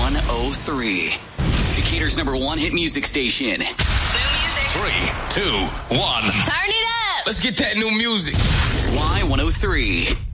Y103. Decatur's #1 hit music station. New music. 3, 2, 1. Turn it up. Let's get that new music. Y103.